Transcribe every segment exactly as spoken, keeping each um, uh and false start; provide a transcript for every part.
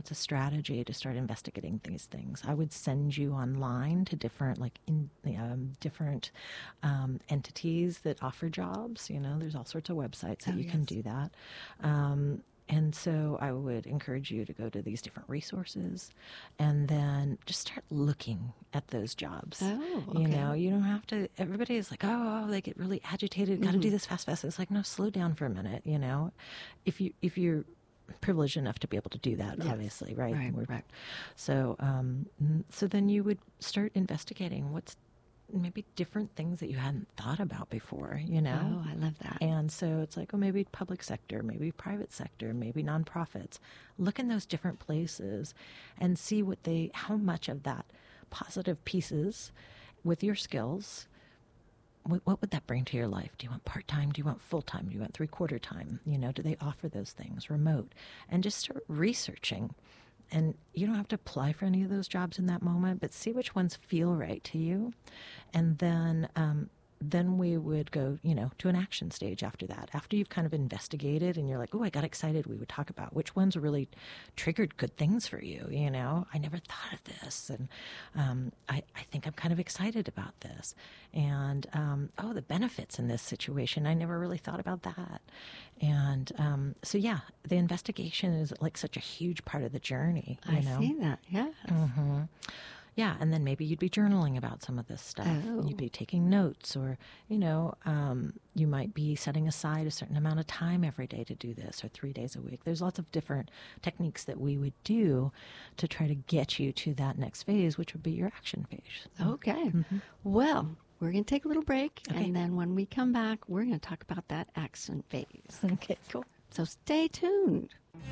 that's a strategy to start investigating these things. I would send you online to different, like, in, um, different um, entities that offer jobs. You know, there's all sorts of websites that Oh, you yes. can do that. Um, And so I would encourage you to go to these different resources and then just start looking at those jobs. Oh, okay. You know, you don't have to, everybody is like, oh, they get really agitated, got to Mm-hmm. do this fast, fast. It's like, no, slow down for a minute, you know. If, you, if you're privileged enough to be able to do that, Yes. obviously, right? Right, We're- right. So, um, so then you would start investigating what's maybe different things that you hadn't thought about before, you know? Oh, I love that. And so it's like, oh, maybe public sector, maybe private sector, maybe nonprofits. Look in those different places and see what they, how much of that positive pieces with your skills, what, what would that bring to your life? Do you want part-time? Do you want full-time? Do you want three-quarter time? You know, do they offer those things remote? And just start researching. And you don't have to apply for any of those jobs in that moment, but see which ones feel right to you. And then um, then we would go, you know, to an action stage after that. After you've kind of investigated and you're like, oh, I got excited, we would talk about which ones really triggered good things for you. You know, I never thought of this. And um, I, I think I'm kind of excited about this. And, um, oh, the benefits in this situation, I never really thought about that. And um, so, yeah, the investigation is like such a huge part of the journey. You I know? see that, yes. Mm-hmm. Yeah, and then maybe you'd be journaling about some of this stuff. Oh. You'd be taking notes, or, you know, um, you might be setting aside a certain amount of time every day to do this, or three days a week. There's lots of different techniques that we would do to try to get you to that next phase, which would be your action phase. Okay. Well, we're going to take a little break, Okay. and then when we come back, we're going to talk about that action phase. Okay, cool. So stay tuned.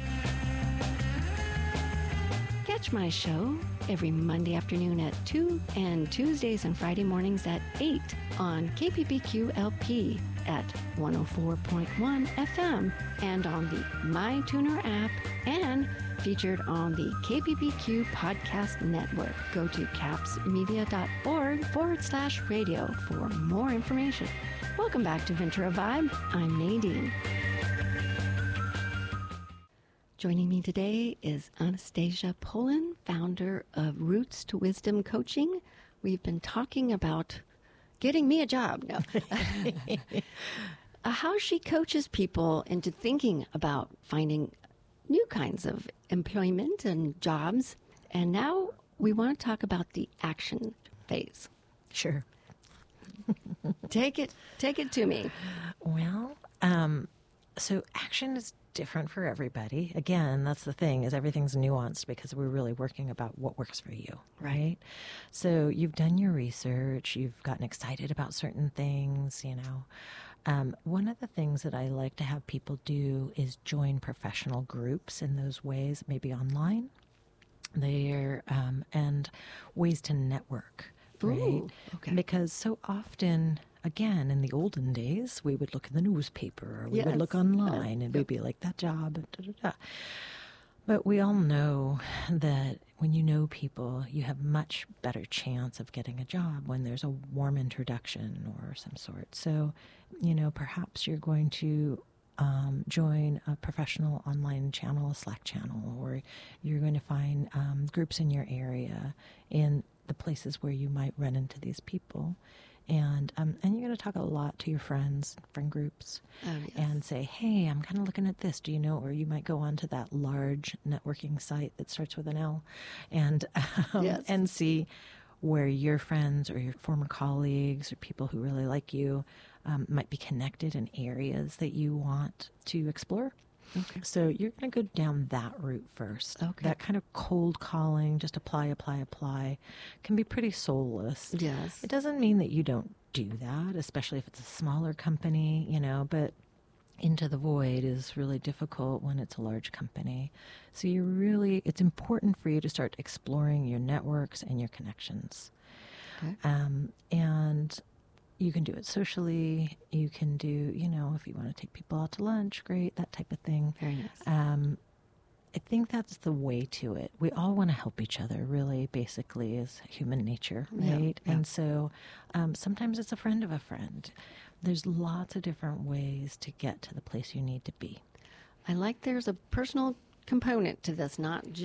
Catch my show every Monday afternoon at two and Tuesdays and Friday mornings at eight on K P B Q L P at one oh four point one F M and on the MyTuner app and featured on the K P B Q Podcast Network. Go to capsmedia.org forward slash radio for more information. Welcome back to Ventura Vibe. I'm Nadine. Joining me today is Anastasia Pullen, founder of Roots to Wisdom Coaching. We've been talking about getting me a job. No. uh, how she coaches people into thinking about finding new kinds of employment and jobs. And now we want to talk about the action phase. Sure. Take it, take it to me. Well, um, so action is different for everybody. Again, that's the thing, is everything's nuanced because we're really working about what works for you, right? So you've done your research, you've gotten excited about certain things, you know. Um, one of the things that I like to have people do is join professional groups in those ways, maybe online. They're, um, and ways to network, right? Ooh, okay. Because so often, again, in the olden days, we would look in the newspaper or we Yes. would look online and Yep. we'd be like, that job, da, da, da. But we all know that when you know people, you have much better chance of getting a job when there's a warm introduction or some sort. So, you know, perhaps you're going to um, join a professional online channel, a Slack channel, or you're going to find um, groups in your area in the places where you might run into these people. And um, and you're going to talk a lot to your friends, friend groups, Oh, yes. and say, hey, I'm kind of looking at this. Do you know? Or you might go onto that large networking site that starts with an L and, um, Yes. and see where your friends or your former colleagues or people who really like you um, might be connected in areas that you want to explore. Okay. So you're going to go down that route first. Okay. That kind of cold calling, just apply, apply, apply, can be pretty soulless. Yes. It doesn't mean that you don't do that, especially if it's a smaller company, you know, but into the void is really difficult when it's a large company. So you really, it's important for you to start exploring your networks and your connections. Okay. Um, and you can do it socially. You can do, you know, if you want to take people out to lunch, great, that type of thing. Very nice. Um, I think that's the way to it. We all want to help each other, really, basically, is human nature, Yeah, right? yeah. And so um, sometimes it's a friend of a friend. There's lots of different ways to get to the place you need to be. I like there's a personal component to this, not